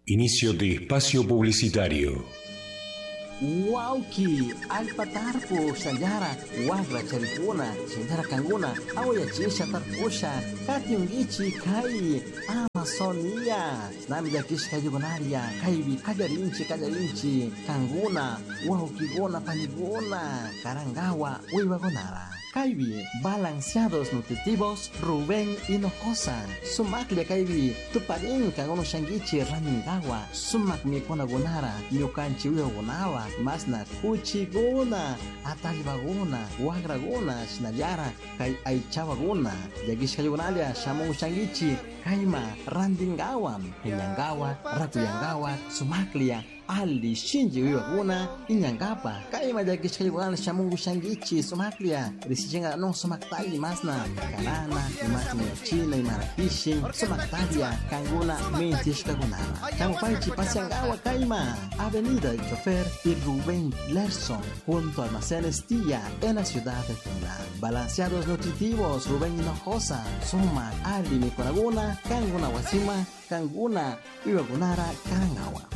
Inicio de espacio publicitario. Wauki, alpatarpo, sayara, wagra charipuna, sayara kanguna, aoya chisha tarpusha, katiungichi kai, Amazonia, nami ya kish kayugonaria, kaibi, kajarinchi, kanguna, wauki gona panigona, karangawa, uiwagonara. Kaibi, balanceados nutritivos, Rubén Hinojosa. Sumaklia Kaibi, Tuparin, Kagono Shangichi, Raningawa, Sumak mi Konagonara, Nyukanchi Uyogonawa, Masna, Kuchigona, Atalibagona, Wagragona, Shinayara, Kai Aichabagona, Yagish Kayogonalia, Shamu Shangichi, Kaima, Randingawa, Yangawa, Ratuyangawa, Sumaklia, Ali Shinji Uyogoona, Inyangapa, Kaima Yagish Kayogonalia, Shamu Shangichi, Sumaklia, Risichenga no Sumaktai Masna, Karana, Imatni China, Imarakishi, Sumaktalia, Kanguna, Mentish Kagunara, Kampaichi Pasiangawa Kaima, Avenida del Chofer y Rubén Lerson, junto a Almacenes Tía, en la ciudad de Tuna. Balanceados nutritivos, Rubén Hinojosa, Suma, Ali Mikonaguna, Kanguna Wasima, Kanguna, Iwagunara, Karangawa.